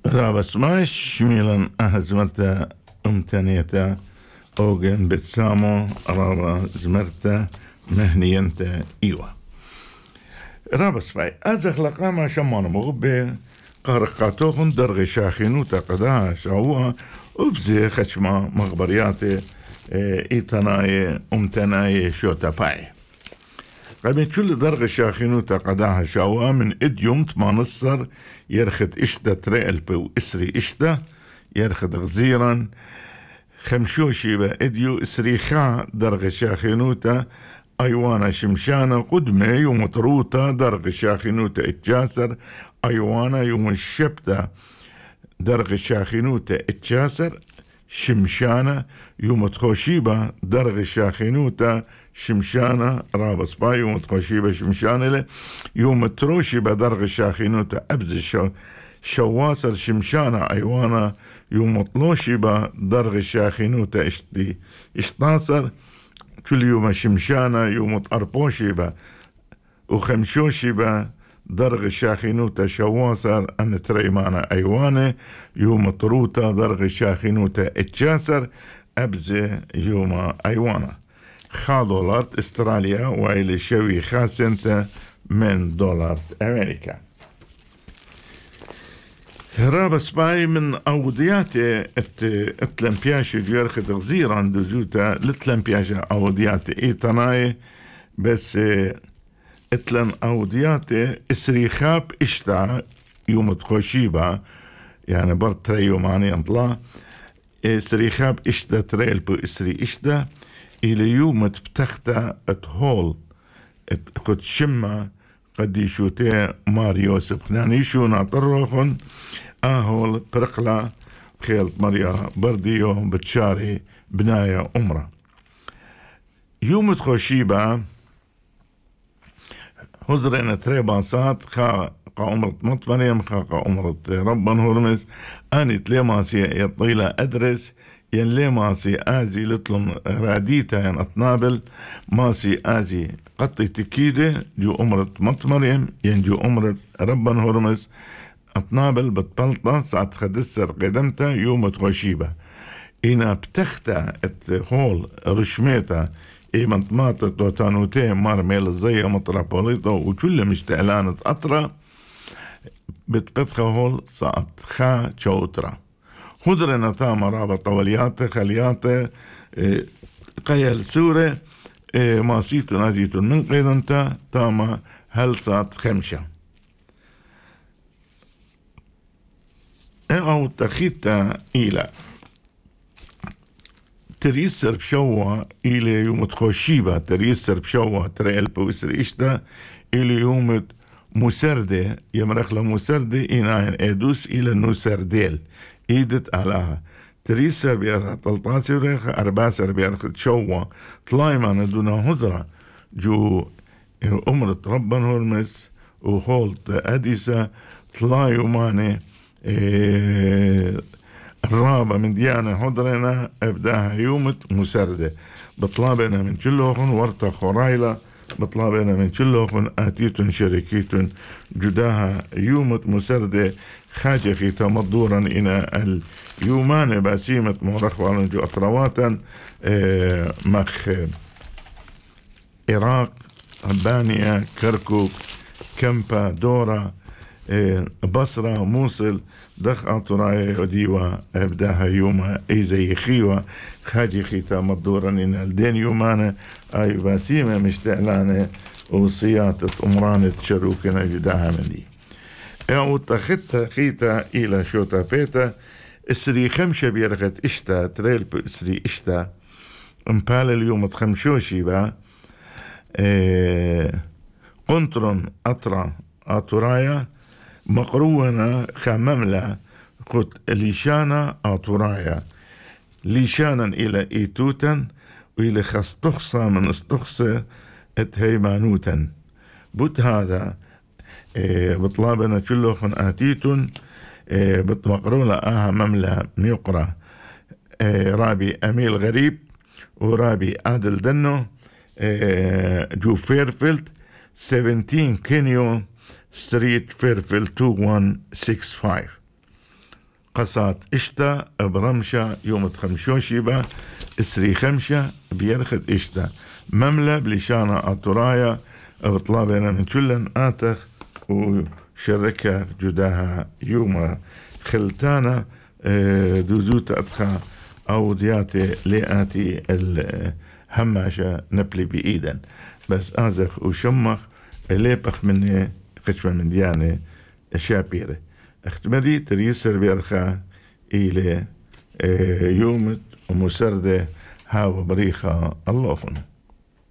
رابس ماش ميلان أهزمرتا أمتانيتا أوغن بتسامو رابا زمرتا مهنينتا إيوه رابس فاي أزخلقا ما شمان مغبي قارقاتوخن درغي شاخينو تقداها شاوها وبزي خشما مغبرياتي إيتاناي أمتاناي شوتا باي قبل كل درغي شاخينو تقداها شاوها من إديوم تمانصر يرخد إشتا تريل بو إسري إشتا يرخد غزيرا خمشوشي با إديو إسريخا درغ شاخنوتا أيوانا شمشانا قدمي يوم تروتا درغ شاخنوتا اتجاسر أيوانا يوم الشبتا درغ شاخنوتا اتجاسر شمشانا يوم تخوشيبا درغ شاخنوتا شمشانا رابس با يوم تخوشيبا شمشانا يوم تروشيبا درغ شاخنوتا أبز شواسر شمشانا أيوانا يوم طلوشيبا درغ شاخنوتا اشتاصر كل يوم شمشانا يوم أربوشيبا وخمشوشيبا درغ شاخنوتا شواسر أن تريمانا أيوانا يوم طروتا درغ شاخنوتا اتجاسر أبزي يوم أيوانا $5 استراليا وإلى شوي خاسنتا من $1 أمريكا رابس باي من أودياتي التلمبياشي جيرخد غزيرا دزوتا لتلمبياشي أودياتي إيطاناي بس اتلن أودياتي إسريخاب إشتا يوم تخوشيبا يعني برد تري يوماني انطلا إسريخاب إشتا تريل بو إسري إشتا إلى يوم تبتختا اتهول خد شمة قد يشوتي ماريو سبخنانيشو ناطروخن آهول قرقلا خيلت مريا برديو بتشاري بناية أمرا يوم تخوشيبا هزرين تريباسات خا عمرت مطمريم خا عمرت ربان هرمز أني تليماسي يطيلة أدرس ين ليماسي آزي لطلم راديتا ين أطنابل ماسي آزي قطي تكيدة جو عمرت مطمريم ين جو عمرت ربان هرمز أطنابل بطلطة ساعة خدسر قدمتا يوم تغشيبة إنا بتختا هول رشميتا إيمان طماطة توتانوتين مار ميل الزية مطرابوليطة وكل مشتعلانة أطرا بتبتخا هول ساعة خا تشوترا هدرنا تاما رابطة ولياتة خلياتة قيل سورة ماسيتو نازيتو من قيدنتا تاما هل ساعة خمشة أو تخيتا إلى تريسر بشوة إلى يوم تخوشيبا تريسر بشوة تريل بوسر إشتا إلى يوم مسردة يمرخلا مسردة إناين إدوس إلى نوسرديل إيدت علىها تريسر بيرخ تلطاسي ريخ أرباسر بيرخ تشوة طلايما ندونا هزرة جو أمرت ربان هرمس وهولت أديسة طلايو ماني الرابع من ديانة هدرنا ابداها يومت مسردة بطلابنا من كلهم ورطة خرايلة بطلابنا من كلهم آتيتن شركيتن جداها يومت مسردة خاجخي تمضورا إنا اليومان باسيمة مورخوة جو أطرواتا مخ إراق ألبانيا كركوك كمبا دورا بصرة موصل دخ أطراي وديوا أبداها يوما أي زي خيوة خاجي خيتا مدورا إن الدين يومانا أي باسيمة مشتعلانة وصياتة أمرانة شروكنا جداها ملي أو تخطها خيتا إلى شوتا بيتا إسري خمشة بيرغت إشتا تريل بإسري إشتا مبال اليوم تخمشوشي با قنطرن أطرا أطرايا مقرونة خمملة قد ليشانا أطرايا ليشانا إلى إيتوتا وإلى خستخصة من استخصة اتهيمانوتا بوت هذا بطلابنا كلهم آتيتون بتمقرونة مملة ميقرة رابي أميل غريب ورابي عادل دنو جو فيرفيلد 17 كينيو ستريت فيرفيلد 2165 قصات اشتا برمشة يوم خمشون شيبة اسري خمشة بيرخد اشتا مملة بلشانة أطرايا بطلابنا من كلن آتخ وشركة جداها يوم خلتانا دوزوت أدخا أو دياتي لآتي الهماشة نبلي بإيدن بس آزخ وشمخ ليبخ مني قشمة من ديانة شابيرة اختمري تريسر بيرخا إلى يومت ومسردة هاو بريخة اللهم